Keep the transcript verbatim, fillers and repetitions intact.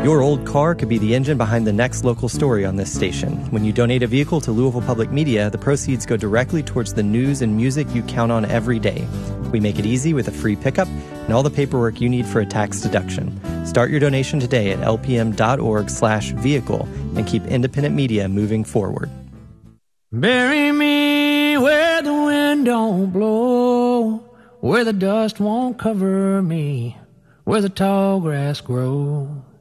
Your old car could be the engine behind the next local story on this station. When you donate a vehicle to Louisville Public Media, the proceeds go directly towards the news and music you count on every day. We make it easy with a free pickup and all the paperwork you need for a tax deduction. Start your donation today at lpm.org slash vehicle and keep independent media moving forward. Bury me where the wind don't blow, where the dust won't cover me, where the tall grass grows.